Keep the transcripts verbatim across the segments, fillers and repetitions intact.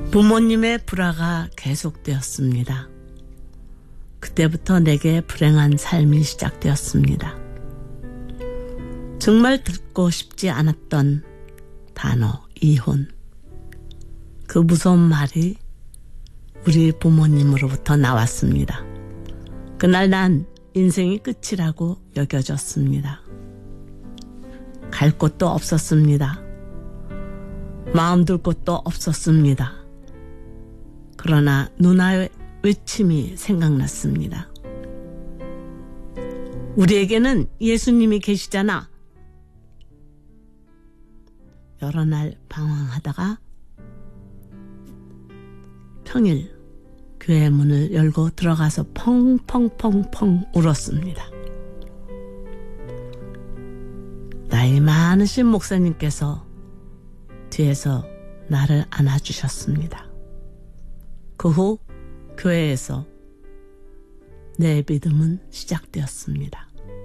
부모님의 불화가 계속되었습니다. 그때부터 내게 불행한 삶이 시작되었습니다. 정말 듣고 싶지 않았던 단어 이혼. 그 무서운 말이 우리 부모님으로부터 나왔습니다. 그날 난 인생이 끝이라고 여겨졌습니다. 갈 곳도 없었습니다. 마음 둘 곳도 없었습니다. 그러나 누나의 외침이 생각났습니다. 우리에게는 예수님이 계시잖아. 여러 날 방황하다가 평일 교회 문을 열고 들어가서 펑펑펑펑 울었습니다. 나이 많으신 목사님께서 뒤에서 나를 안아주셨습니다. 그 후 교회에서 내 믿음은 시작되었습니다.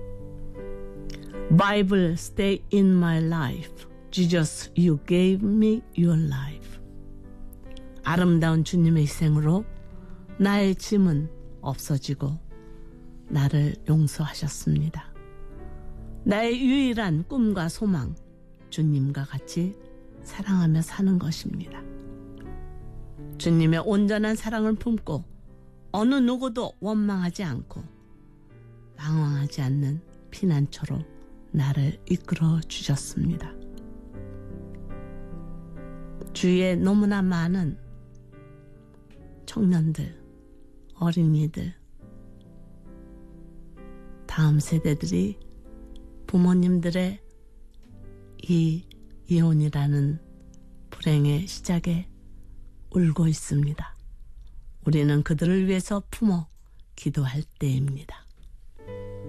Bible stay in my life. Jesus, you gave me your life. 아름다운 주님의 희생으로 나의 짐은 없어지고 나를 용서하셨습니다. 나의 유일한 꿈과 소망, 주님과 같이 사랑하며 사는 것입니다. 주님의 온전한 사랑을 품고 어느 누구도 원망하지 않고 방황하지 않는 피난처로 나를 이끌어 주셨습니다. 주위에 너무나 많은 청년들, 어린이들, 다음 세대들이 부모님들의 이 이혼이라는 불행의 시작에 울고 있습니다. 우리는 그들을 위해서 품어 기도할 때입니다.